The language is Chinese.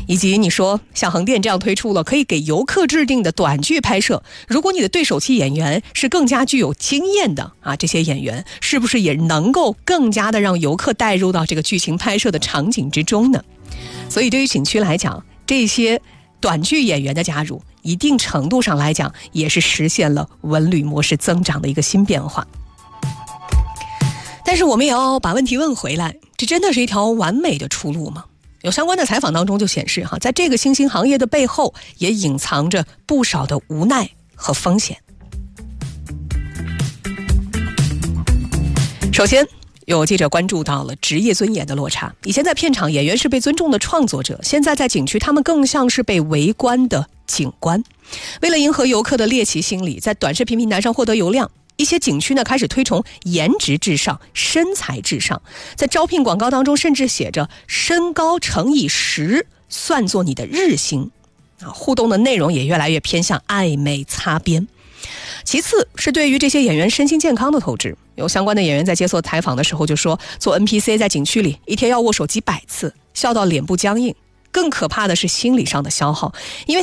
以及你说像横店这样推出了可以给游客制定的短剧拍摄，如果你的对手戏演员是更加具有经验的这些演员是不是也能够更加的让游客带入到这个剧情拍摄的场景之中呢？所以对于景区来讲，这些短剧演员的加入一定程度上来讲也是实现了文旅模式增长的一个新变化。但是我们也要把问题问回来，这真的是一条完美的出路吗？有相关的采访当中就显示在这个新兴行业的背后也隐藏着不少的无奈和风险。首先有记者关注到了职业尊严的落差，以前在片场演员是被尊重的创作者，现在在景区他们更像是被围观的景观。为了迎合游客的猎奇心理，在短视频平台上获得流量，一些景区呢开始推崇颜值至上、身材至上，在招聘广告当中甚至写着身高乘以10算作你的日薪互动的内容也越来越偏向暧昧擦边。其次是对于这些演员身心健康的透支，有相关的演员在接受采访的时候就说，做 NPC 在景区里一天要握手几百次，笑到脸部僵硬，更可怕的是心理上的消耗，因为